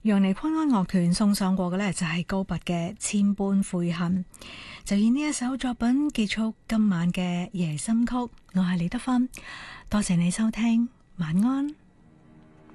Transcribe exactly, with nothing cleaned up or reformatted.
楊尼昆安樂團送上過嘅呢，就係高拔嘅千般悔恨，就以呢一首作品結束今晚嘅夜心曲。我係李德芬，多謝你收聽，晚安。